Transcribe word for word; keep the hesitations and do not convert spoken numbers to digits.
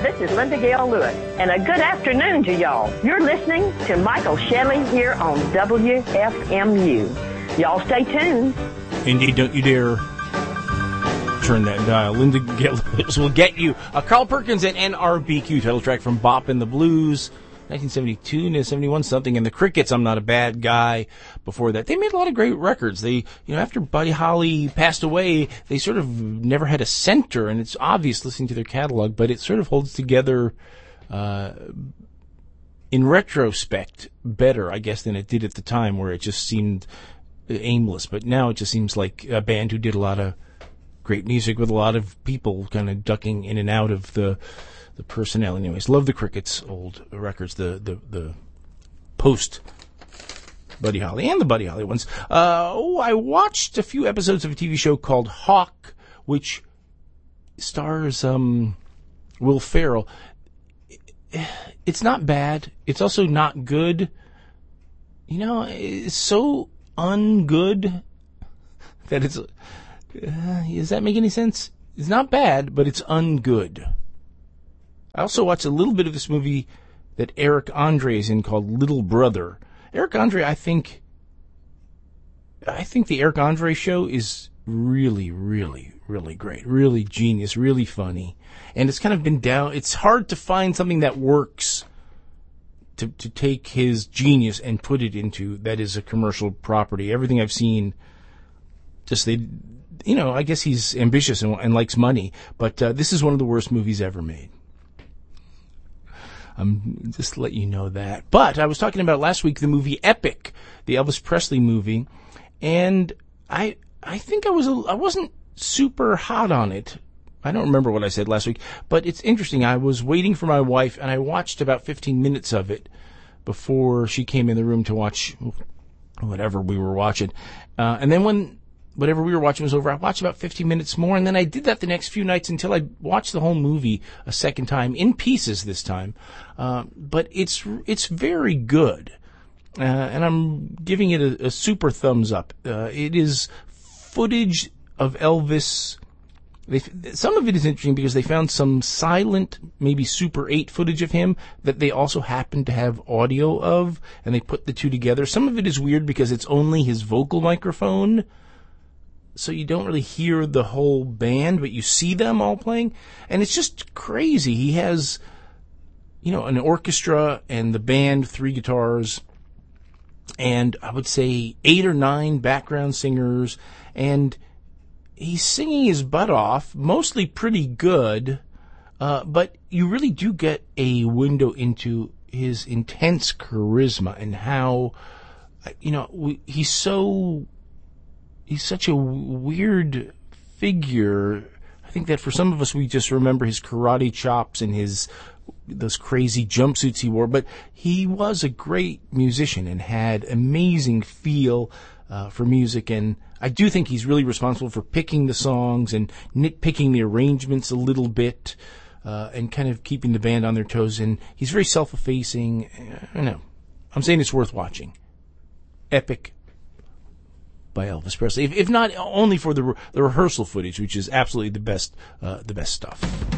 this is Linda Gale Lewis, and a good afternoon to y'all. You're listening to Michael Shelley here on W F M U. Y'all stay tuned. Indeed, don't you dare turn that dial. Linda Gale Lewis will get you. Uh, Carl Perkins and N R B Q, title track from Bop and the Blues. nineteen seventy-two to seventy-one something, and the Crickets, I'm Not a Bad Guy. Before that, they made a lot of great records. They, you know, after Buddy Holly passed away, they sort of never had a center, and it's obvious listening to their catalog, but it sort of holds together, uh, in retrospect, better, I guess, than it did at the time, where it just seemed aimless. But now it just seems like a band who did a lot of great music with a lot of people kind of ducking in and out of the the personnel. Anyways, love the Crickets' old records, the the, the post Buddy Holly and the Buddy Holly ones. Uh, oh, I watched a few episodes of a T V show called Hawk, which stars um, Will Ferrell. It's not bad. It's also not good. You know, it's so ungood that it's... Uh, does that make any sense? It's not bad, but it's ungood. I also watched a little bit of this movie that Eric Andre is in called Little Brother. Eric Andre, I think, I think the Eric Andre show is really, really, really great. Really genius, really funny. And it's kind of been down, it's hard to find something that works to, to take his genius and put it into, that is a commercial property. Everything I've seen, just they, you know, I guess he's ambitious and, and likes money, but uh, this is one of the worst movies ever made. Um, just to let you know that. But I was talking about last week the movie Epic, the Elvis Presley movie, and I I think I was a, I wasn't super hot on it. I don't remember what I said last week, but it's interesting. I was waiting for my wife, and I watched about fifteen minutes of it before she came in the room to watch whatever we were watching. Uh, and then when whatever we were watching was over, I watched about fifteen minutes more, and then I did that the next few nights until I watched the whole movie a second time, in pieces this time. Uh, but it's it's very good, uh, and I'm giving it a, a super thumbs up. Uh, it is footage of Elvis. They, some of it is interesting because they found some silent, maybe Super eight footage of him that they also happened to have audio of, and they put the two together. Some of it is weird because it's only his vocal microphone, so you don't really hear the whole band, but you see them all playing. And it's just crazy. He has, you know, an orchestra and the band, three guitars, and I would say eight or nine background singers, and he's singing his butt off, mostly pretty good, uh, but you really do get a window into his intense charisma and how, you know, we, he's so... He's such a weird figure. I think that for some of us, we just remember his karate chops and his those crazy jumpsuits he wore. But he was a great musician and had amazing feel uh, for music. And I do think he's really responsible for picking the songs and nitpicking the arrangements a little bit uh, and kind of keeping the band on their toes. And he's very self-effacing. I don't know. I'm saying it's worth watching. Epic by Elvis Presley, if, if not only for the re- the rehearsal footage, which is absolutely the best, uh, the best stuff.